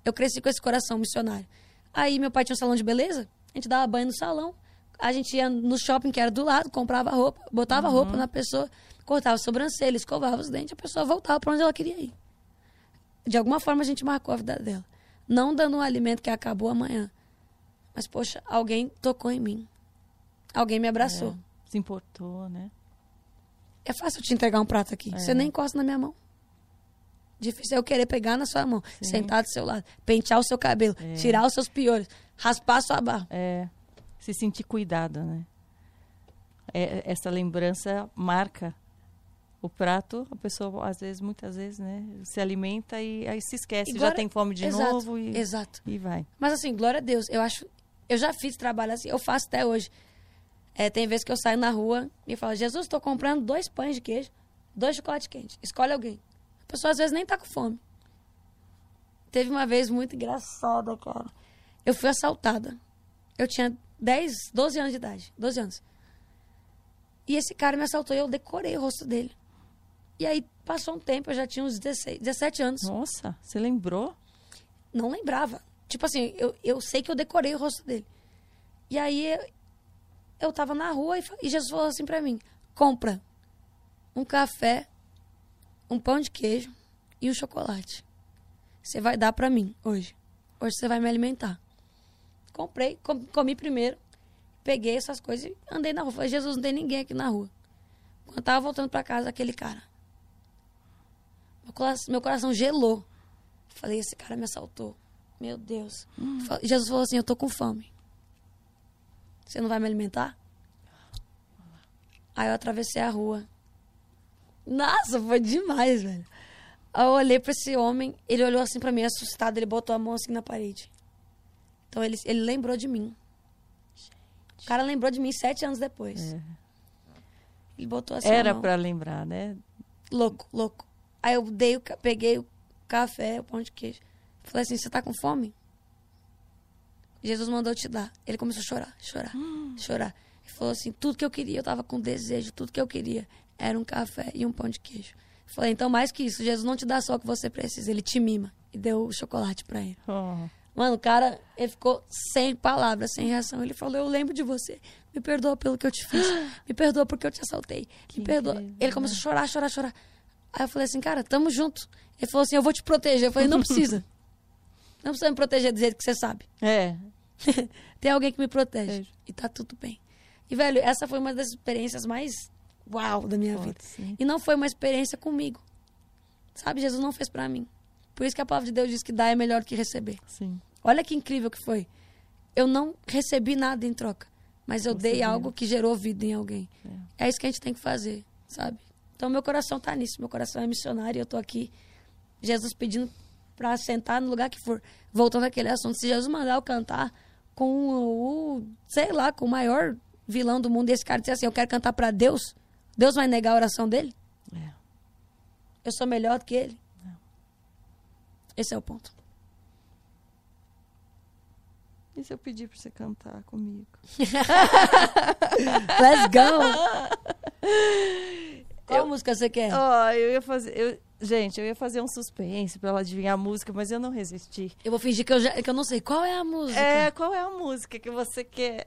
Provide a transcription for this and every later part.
Eu cresci com esse coração missionário. Aí meu pai tinha um salão de beleza, a gente dava banho no salão, a gente ia no shopping que era do lado, comprava roupa, botava roupa na pessoa, cortava a sobrancelha, escovava os dentes, a pessoa voltava para onde ela queria ir. De alguma forma a gente marcou a vida dela. Não dando um alimento que acabou amanhã. Mas, poxa, alguém tocou em mim. Alguém me abraçou. Se importou, né? É fácil te entregar um prato aqui. Você nem encosta na minha mão. Difícil é eu querer pegar na sua mão, sentar do seu lado, pentear o seu cabelo, tirar os seus piolhos, raspar a sua barba. Se sentir cuidada, né? Essa lembrança marca o prato, a pessoa, às vezes, muitas vezes, né? Se alimenta e aí se esquece, já tem fome de novo e vai. Mas assim, glória a Deus, eu já fiz trabalho assim, eu faço até hoje. Tem vezes que eu saio na rua e falo, Jesus, estou comprando 2 pães de queijo, 2 chocolates quentes, escolhe alguém. A pessoa às vezes nem tá com fome. Teve uma vez muito engraçada, cara. Eu fui assaltada. Eu tinha 12 anos de idade. 12 anos. E esse cara me assaltou e eu decorei o rosto dele. E aí passou um tempo, eu já tinha uns 17 anos. Nossa, você lembrou? Não lembrava. Tipo assim, eu sei que eu decorei o rosto dele. E aí eu tava na rua e Jesus falou assim pra mim, compra um café, um pão de queijo e um chocolate. Você vai dar pra mim hoje. Hoje você vai me alimentar. Comprei, comi primeiro, peguei essas coisas e andei na rua. Falei, Jesus, não tem ninguém aqui na rua. Quando eu tava voltando pra casa, aquele cara. Meu coração gelou. Falei, esse cara me assaltou. Meu Deus. Jesus falou assim, eu tô com fome. Você não vai me alimentar? Aí eu atravessei a rua. Nossa, foi demais, velho. Aí eu olhei pra esse homem, ele olhou assim pra mim, assustado, ele botou a mão assim na parede. Então ele lembrou de mim. O cara lembrou de mim 7 anos depois. Ele botou assim Era a mão. pra lembrar, né? Louco. Aí eu peguei o café, o pão de queijo. Falei assim, você tá com fome? Jesus mandou eu te dar. Ele começou a chorar. Ele falou assim, tudo que eu queria, eu tava com desejo, tudo que eu queria era um café e um pão de queijo. Eu falei, então mais que isso, Jesus não te dá só o que você precisa, ele te mima. E deu o chocolate pra ele. Mano, o cara, ele ficou sem palavras, sem reação. Ele falou, eu lembro de você. Me perdoa pelo que eu te fiz. Me perdoa porque eu te assaltei. Me perdoa. Incrível, ele começou a chorar. Aí eu falei assim, cara, tamo junto. Ele falou assim, eu vou te proteger. Eu falei, não precisa. Não precisa me proteger do jeito que você sabe. Tem alguém que me protege. E tá tudo bem. E, velho, essa foi uma das experiências mais uau da minha vida. Sim. E não foi uma experiência comigo. Sabe, Jesus não fez pra mim. Por isso que a palavra de Deus diz que dar é melhor do que receber. Sim. Olha que incrível que foi. Eu não recebi nada em troca. Mas eu dei algo que gerou vida em alguém. É isso que a gente tem que fazer, sabe? Então, meu coração tá nisso. Meu coração é missionário e eu tô aqui. Jesus pedindo pra sentar no lugar que for. Voltando àquele assunto. Se Jesus mandar eu cantar com com o maior vilão do mundo, esse cara disser assim, eu quero cantar pra Deus, Deus vai negar a oração dele? Eu sou melhor do que ele? Esse é o ponto. E se eu pedir pra você cantar comigo? Let's go! Qual música você quer? Eu ia fazer... Gente, eu ia fazer um suspense pra ela adivinhar a música, mas eu não resisti. Eu vou fingir que eu não sei. Qual é a música? Qual é a música que você quer?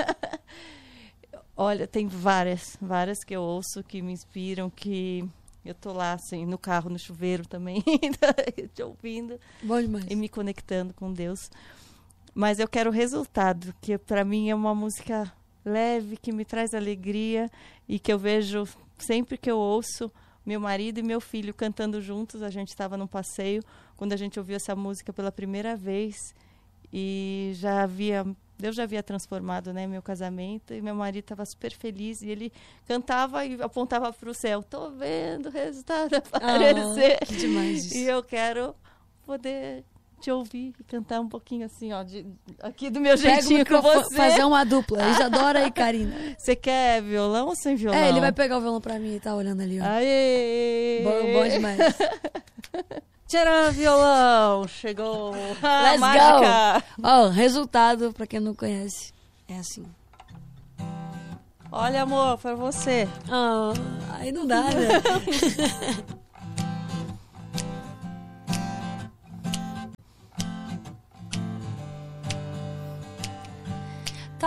Olha, tem várias que eu ouço, que me inspiram, que eu tô lá, assim, no carro, no chuveiro também, te ouvindo. Bom demais. E me conectando com Deus. Mas eu quero o resultado, que pra mim é uma música leve, que me traz alegria e que eu vejo sempre que eu ouço meu marido e meu filho cantando juntos. A gente estava num passeio quando a gente ouviu essa música pela primeira vez e Deus já havia transformado, né, meu casamento, e meu marido estava super feliz e ele cantava e apontava para o céu. Tô vendo o resultado aparecer. Que demais isso. E eu quero poder te ouvir e cantar um pouquinho assim, ó, aqui do meu jeitinho com você. Fazer uma dupla, Isadora e Karina. Você quer violão ou sem violão? Ele vai pegar o violão pra mim e tá olhando ali, ó. Aê! Bom demais. Tcharam, violão! Chegou a Let's mágica! Ó, resultado, pra quem não conhece, é assim. Olha, amor, pra você. Aí não dá, né?